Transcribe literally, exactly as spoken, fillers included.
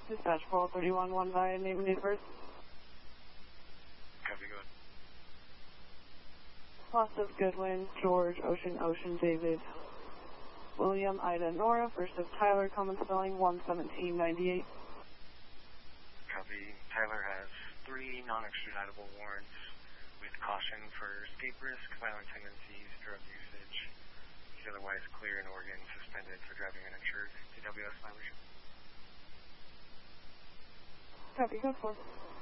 Dispatch four three one one via name and date of birth. Copy, go ahead. Loss of Goodwin, George, Ocean, Ocean, David, William, Ida, Nora, first of Tyler, common spelling, one seventeen ninety-eight. Copy. Tyler has three non-extraditable warrants with caution for escape risk, violent tendencies, drug usage. He's otherwise clear in Oregon, suspended for driving uninsured. D W S violation. Copy, code four.